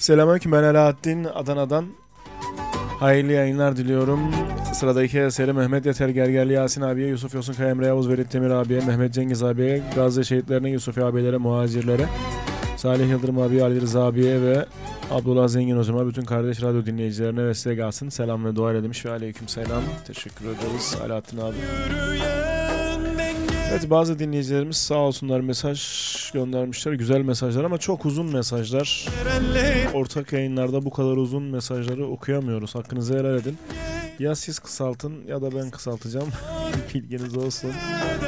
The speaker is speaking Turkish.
Selamünaleyküm, ben Alaaddin Adana'dan. Hayırlı yayınlar diliyorum. Sıradaki eseri Mehmet Yeter Gergerli Yasin abiye, Yusuf Yosunkaya Emre Yavuz Verit Demir abiye, Mehmet Cengiz abiye, Gazze şehitlerine, Yusuf abilere, muhacirlere, Salih Yıldırım abiye, Ali Rıza abiye ve Abdullah Zengin hocama, bütün kardeş radyo dinleyicilerine ve size gelsin. Selam ve dua ile demiş ve aleyküm selam. Teşekkür ederiz Alaaddin abi. Evet, bazı dinleyicilerimiz sağ olsunlar mesaj göndermişler. Güzel mesajlar ama çok uzun mesajlar. Ortak yayınlarda bu kadar uzun mesajları okuyamıyoruz. Hakkınızı helal edin. Ya siz kısaltın ya da ben kısaltacağım. Bilginiz olsun.